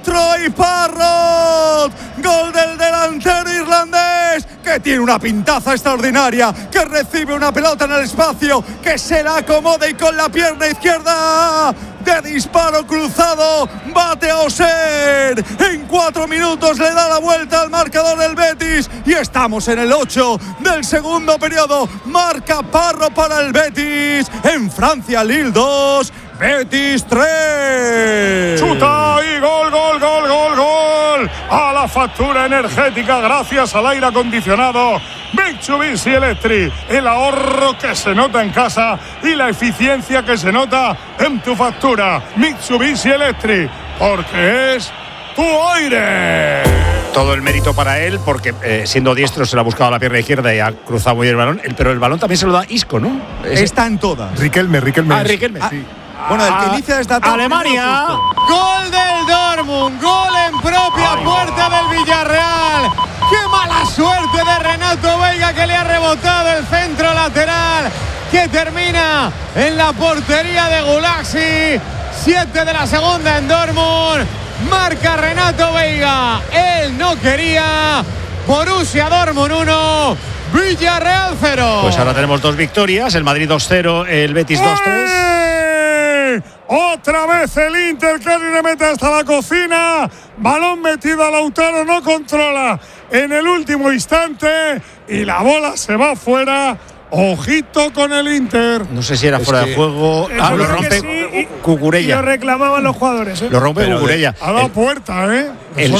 Troy Parrott, gol del delantero irlandés, que tiene una pintaza extraordinaria, que recibe una pelota en el espacio, que se la acomoda y con la pierna izquierda de disparo cruzado bate a Oser. En 4 minutos le da la vuelta al marcador del Betis y estamos en el 8 del segundo periodo. Marca Parrott para el Betis. En Francia, Lille 2, Betis 3. Chuta y gol, gol, gol, gol, gol. A la factura energética gracias al aire acondicionado Mitsubishi Electric. El ahorro que se nota en casa y la eficiencia que se nota en tu factura. Mitsubishi Electric, porque es tu aire. Todo el mérito para él, porque siendo diestro se le ha buscado la pierna izquierda y ha cruzado muy bien el balón. Pero el balón también se lo da Isco, ¿no? Está en todas. Riquelme. Riquelme. Sí. Bueno, el que inicia esta etapa. Alemania. Gol del Dortmund, gol en propia puerta del Villarreal. ¡Qué mala suerte de Renato Veiga, que le ha rebotado el centro lateral, que termina en la portería de Gulaxi! 7 de la segunda en Dortmund. Marca Renato Veiga. Él no quería. Borussia Dortmund 1, Villarreal 0. Pues ahora tenemos 2 victorias. El Madrid 2-0, el Betis 2-3. Otra vez el Inter, que le mete hasta la cocina. Balón metido a Lautaro, no controla en el último instante y la bola se va fuera. Ojito con el Inter. No sé si era fuera de juego. Lo rompe Cucurella. Lo reclamaban los jugadores, ¿eh? Lo rompe Cucurella. Ha dado puerta, ¿eh?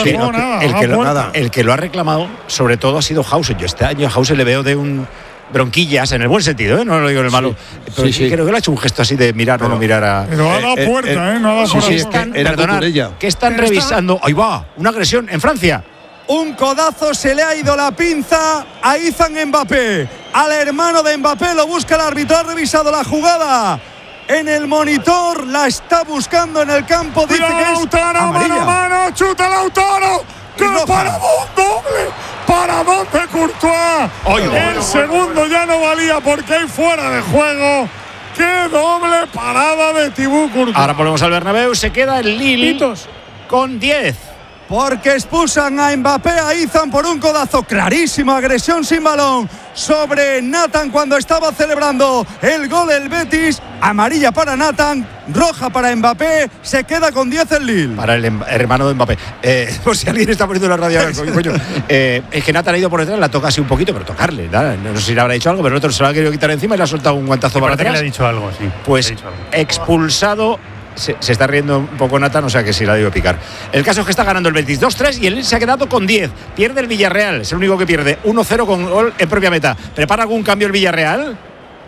El que lo ha reclamado, sobre todo, ha sido Hausen. Yo este año a Hausen le veo de un bronquillas, en el buen sentido, ¿eh? No lo digo en el malo. Pero sí, creo que le ha hecho un gesto así de mirar o no mirar a. Pero ha dado puerta, ¿eh? No ha dado puerta. ¿Qué están revisando? Ahí va, una agresión en Francia. Un codazo, se le ha ido la pinza a Ethan Mbappé. Al hermano de Mbappé lo busca el árbitro. Ha revisado la jugada en el monitor. La está buscando en el campo. Dice que es Lautaro, amarilla. mano a mano, chuta Lautaro. ¡Qué paradón doble! ¡Paradón de Courtois! El segundo ya no valía porque hay fuera de juego. ¡Qué doble parada de Thibaut Courtois! Ahora volvemos al Bernabéu. Se queda el Lille con 10. Porque expulsan a Mbappé, a Ethan por un codazo. Clarísima agresión sin balón sobre Nathan cuando estaba celebrando el gol el Betis. Amarilla para Nathan, roja para Mbappé. Se queda con 10 el Lille. Para el hermano de Mbappé. Por si alguien está poniendo la radio ahora, coño. Es que Nathan ha ido por detrás, la toca así un poquito, pero tocarle. No sé si le habrá dicho algo, pero el otro se lo ha querido quitar encima y le ha soltado un guantazo para atrás. Le ha dicho algo, sí. Pues expulsado. Se está riendo un poco Nathan, o sea que sí la dio picar. El caso es que está ganando el Betis 2-3 y él se ha quedado con 10. Pierde el Villarreal, es el único que pierde. 1-0 con gol en propia meta. ¿Prepara algún cambio el Villarreal?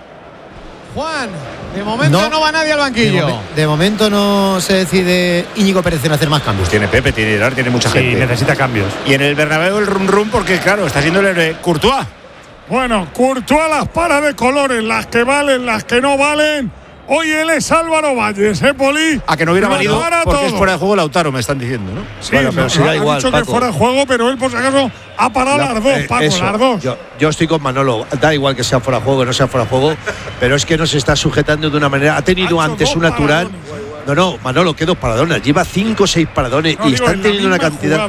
Juan, de momento no va nadie al banquillo. De momento no se decide Íñigo Pérez en hacer más cambios. Pues tiene Pepe, tiene Gerard, tiene mucha gente. Necesita cambios. Y en el Bernabéu el rum porque claro, está siendo el héroe Courtois. Bueno, Courtois las para de colores, las que valen, las que no valen. Hoy él es Álvaro Valles, Poli. A que no hubiera valido porque todo. Es fuera de juego Lautaro, me están diciendo, ¿no? Sí, bueno, pero si da igual, dicho Paco. Que fuera de juego, pero él por si acaso ha parado las dos, Paco, las dos. Yo estoy con Manolo, da igual que sea fuera de juego, que no sea fuera de juego, pero es que nos está sujetando de una manera. Ha tenido antes un natural. No, Manolo, que 2 paradones. Lleva 5 o 6 paradones y están teniendo una cantidad.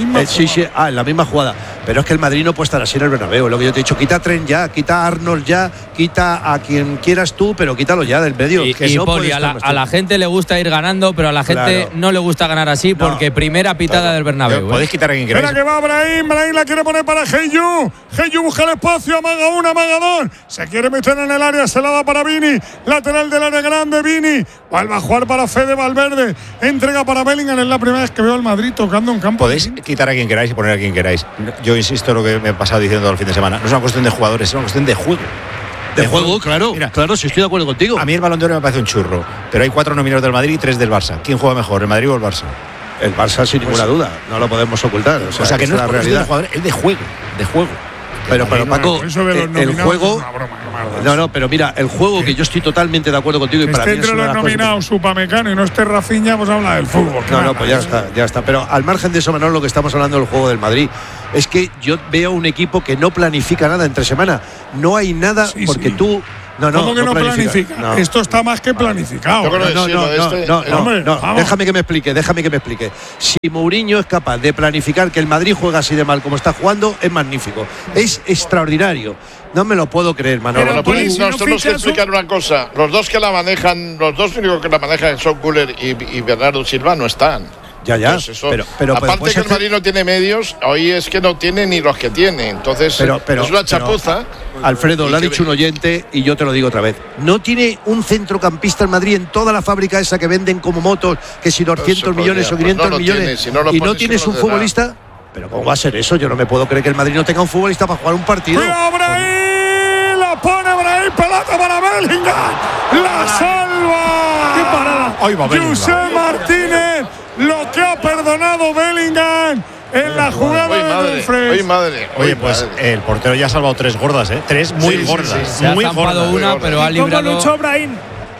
En la misma jugada. Pero es que el Madrid no puede estar así en el Bernabéu. Lo que yo te he dicho, quita a Trent ya, quita a Arnold ya, quita a quien quieras tú, pero quítalo ya del medio. Y Poli, a la gente le gusta ir ganando, pero a la gente no le gusta ganar así porque primera pitada del Bernabéu. Podéis quitar a quien queráis. Espera que va Brahim la quiere poner para Heyu. Heyu busca el espacio, amaga una, amaga dos. Se quiere meter en el área, se la da para Vini. Lateral del área grande, Vini. Vuelve a jugar para Fede Valverde. Entrega para Bellingham. Es la primera vez que veo al Madrid tocando en campo. Podéis quitar a quien queráis y poner a quien queráis. Yo insisto en lo que me he pasado diciendo todo el fin de semana. No es una cuestión de jugadores, es una cuestión de juego. De juego, claro. Mira, claro, si estoy de acuerdo contigo. A mí el Balón de Oro me parece un churro. Pero hay 4 nominados del Madrid y 3 del Barça. ¿Quién juega mejor, el Madrid o el Barça? El Barça sin ninguna duda. No lo podemos ocultar. O sea que no es la realidad. De jugador, es de juego. De juego. Pero Paco, el juego. No, pero mira, el juego que yo estoy totalmente de acuerdo contigo y para mí es entre los nominados Upamecano y no esté Rafinha, pues habla del fútbol. No, pues ya está. Pero al margen de eso, Manolo, lo que estamos hablando del juego del Madrid es que yo veo un equipo que no planifica nada entre semana. No hay nada porque tú ¿Cómo que no planifica? No. Esto está más que planificado. No, déjame que me explique. Si Mourinho es capaz de planificar que el Madrid juega así de mal como está jugando, es magnífico. Es extraordinario. No me lo puedo creer, Manolo. Bueno, pues nos tenemos que explicar una cosa. Los dos únicos que la manejan son Güler y Bernardo Silva no están. Ya. Eso, pero aparte que el Madrid no tiene medios, hoy es que no tiene ni los que tiene. Entonces es una chapuza. Alfredo, lo ha dicho un oyente y yo te lo digo otra vez. No tiene un centrocampista en Madrid en toda la fábrica esa que venden como motos, que si 200 millones o 500 millones, y no tienes un futbolista. Pero ¿cómo va a ser eso? Yo no me puedo creer que el Madrid no tenga un futbolista para jugar un partido. La pone Brahim, pelota para Bellingham. La salva. ¡Qué parada! Ahí va Bellingham. José Martínez, lo que ha perdonado Bellingham en la jugada de Dumfries. Oye, pues el portero ya ha salvado 3 gordas, ¿eh? 3 muy gordas. Se ha zampado una, pero ha librado. ¿Cómo luchó Brahim?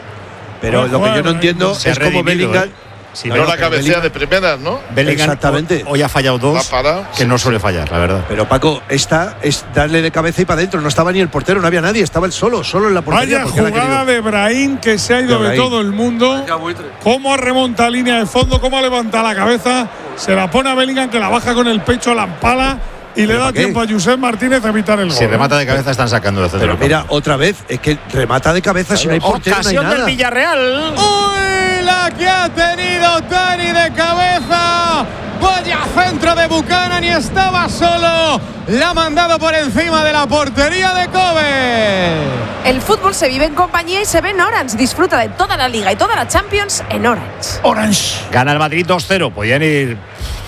Pero lo que yo no entiendo es cómo Bellingham. Si no la cabecea de primeras, ¿no? Bellingham exactamente. Hoy ha fallado 2 que no suele fallar, la verdad. Pero Paco, esta es darle de cabeza y para adentro. No estaba ni el portero, no había nadie, estaba él solo en la portería. Vaya jugada de Brahim que se ha ido de todo el mundo. Cómo remonta línea de fondo, cómo levanta la cabeza, se la pone a Bellingham que la baja con el pecho, la empala y le da tiempo a Josep Martínez a evitar el gol. Si remata de cabeza están sacando de centro. Pero mira, otra vez, es que remata de cabeza si no hay portero, no hay nada. Ocasión del Villarreal. ¡Uy! La que ha tenido Dani de cabeza. Vaya centro de Buchanan y estaba solo. La ha mandado por encima de la portería de Kobe. El fútbol se vive en compañía y se ve en Orange. Disfruta de toda la Liga y toda la Champions en Orange. Gana el Madrid 2-0. Podían ir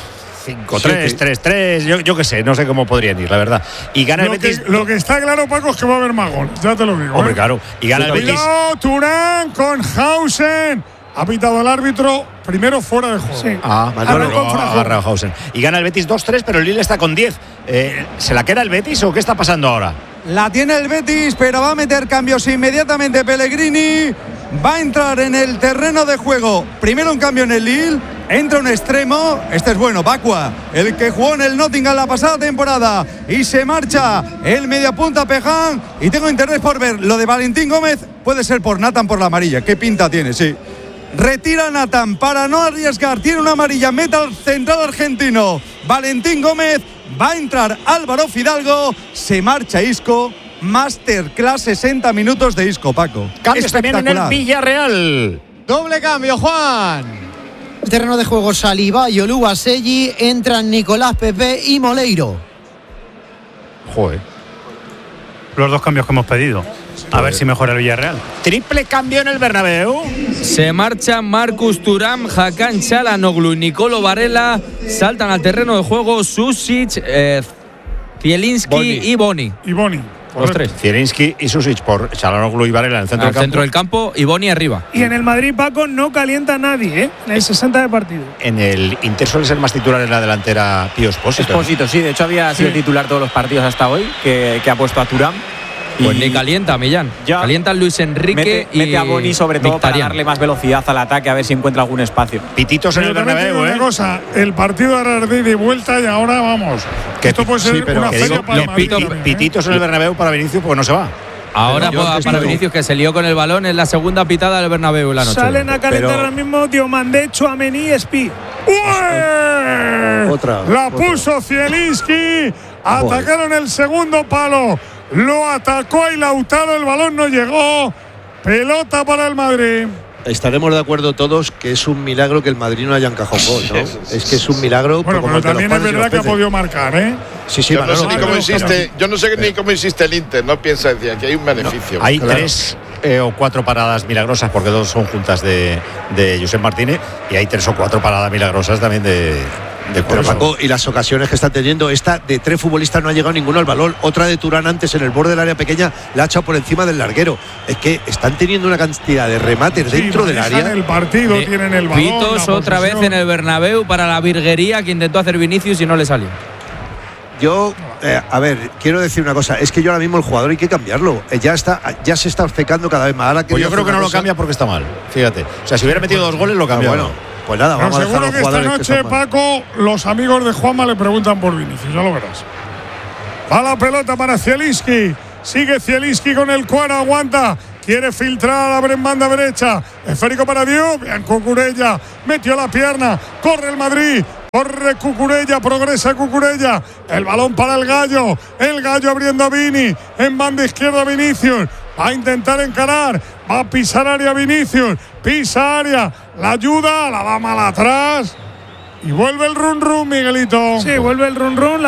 5-3, 3-3, yo qué sé, no sé cómo podrían ir, la verdad. Y gana el Betis. Lo que está claro, Paco, es que va a haber más goles, ya te lo digo. Claro. Y gana el Betis. Turán con Hausen. Ha pitado el árbitro primero fuera de juego. Sí. Agarra Hausen. Y gana el Betis 2-3, pero el Lille está con 10. ¿Se la queda el Betis o qué está pasando ahora? La tiene el Betis, pero va a meter cambios inmediatamente Pellegrini. Va a entrar en el terreno de juego. Primero un cambio en el Lille. Entra un extremo. Este es bueno, Bakwa, el que jugó en el Nottingham la pasada temporada. Y se marcha el mediapunta Pejan. Y tengo interés por ver lo de Valentín Gómez. Puede ser por Nathan por la amarilla. ¿Qué pinta tiene? Sí. Retira Nathan para no arriesgar. Tiene una amarilla. Meta al central argentino Valentín Gómez. Va a entrar Álvaro Fidalgo. Se marcha Isco. Masterclass 60 minutos de Isco, Paco. Cambios también en el Villarreal. Doble cambio, Juan. El terreno de juego Saliba y Oluwaseyi. Entran Nicolás Pepe y Moleiro. Joder. Los 2 cambios que hemos pedido. A ver si mejora el Villarreal. Triple cambio en el Bernabéu. Se marchan Marcus Thuram, Hakan Çalhanoğlu y Nicolo Varela. Saltan al terreno de juego Susic, Zielinski y Boni. Los 3. Zielinski y Susic por Çalhanoğlu y Varela en el centro del campo y Boni arriba. Y en el Madrid, Paco, no calienta nadie, ¿eh? En el 60 de partido. En el Inter suele ser más titular en la delantera Pío Expósito. Expósito, sí. De hecho, había sido titular todos los partidos hasta hoy, que ha puesto a Thuram. Pues ni calienta, Millán. Calienta Luis Enrique mete a Boni sobre todo para darle más velocidad al ataque, a ver si encuentra algún espacio. Pititos en el Bernabéu, una cosa, el partido era de ida y vuelta y ahora vamos. Esto puede ser una feria para el Madrid. Pititos en el Bernabéu para Vinicius porque no se va. Ahora para Vinicius, que se lió con el balón, es la segunda pitada del Bernabéu la noche. Salen a calentar ahora mismo Diomandé, Tchouaméni y Espi. La puso Zielinski. Atacaron el segundo palo. Lo atacó y Lautaro, el balón no llegó. Pelota para el Madrid. Estaremos de acuerdo todos que es un milagro que el Madrid no haya encajado un gol, ¿no? Es que es un milagro. Bueno, pero también es verdad que ha podido marcar, ¿eh? Sí, yo no sé ni cómo insiste. Yo no sé ni cómo insiste el Inter. No piensa decir que hay un beneficio. No, hay 3 o 4 paradas milagrosas porque 2 son juntas de Josep Martínez y hay 3 o 4 paradas milagrosas también de pero Paco, y las ocasiones que está teniendo, esta de 3 futbolistas no ha llegado ninguno al balón, otra de Turán antes en el borde del área pequeña la ha echado por encima del larguero. Es que están teniendo una cantidad de remates dentro del área. El partido tienen el balón. Pitos otra vez en el Bernabéu para la virguería que intentó hacer Vinicius y no le salió. Yo, a ver, quiero decir una cosa, es que yo ahora mismo el jugador hay que cambiarlo. Ya se está obcecando cada vez más. Ahora pues yo creo que no lo cambia porque está mal. Fíjate. O sea, si hubiera metido 2 goles lo cambia. Bueno, pues nada, vamos a dejar a los jugadores. Seguro que esta noche, Paco, los amigos de Juanma le preguntan por Vinicius, ya lo verás. Va la pelota para Zielinski. Sigue Zielinski con el cuero, aguanta. Quiere filtrar, abre en banda derecha. Esférico para Diop. Bien, Cucurella. Metió la pierna. Corre el Madrid. Corre Cucurella, progresa Cucurella. El balón para el Gallo. El Gallo abriendo a Vini. En banda izquierda Vinicius. Va a intentar encarar. Va a pisar área Vinicius. Pisa área. La ayuda. La da mal atrás. Y vuelve el run run, Miguelito. Sí, vuelve el run run.